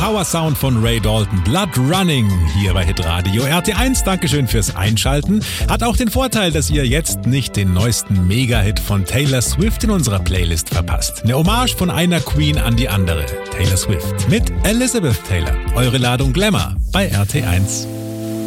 Power Sound von Ray Dalton, Blood Running, hier bei Hitradio RT1. Dankeschön fürs Einschalten. Hat auch den Vorteil, dass ihr jetzt nicht den neuesten Mega-Hit von Taylor Swift in unserer Playlist verpasst. Eine Hommage von einer Queen an die andere. Taylor Swift mit Elizabeth Taylor. Eure Ladung Glamour bei RT1.